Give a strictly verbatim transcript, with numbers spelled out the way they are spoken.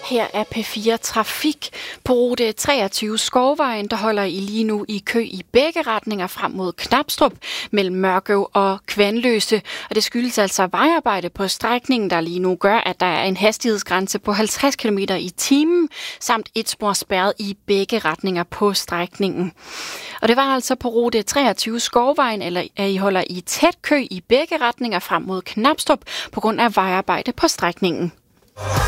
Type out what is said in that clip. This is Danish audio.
Her er P fire Trafik. På rute treogtyve Skovvejen, der holder I lige nu i kø i begge retninger frem mod Knabstrup mellem Mørkøv og Kvanløse. Og det skyldes altså vejarbejde på strækningen, der lige nu gør, at der er en hastighedsgrænse på halvtreds kilometer i timen, samt et spor spærret i begge retninger på strækningen. Og det var altså på rute treogtyve Skovvejen, eller at I holder i tæt kø i begge retninger frem mod Knabstrup på grund af vejarbejde på strækningen.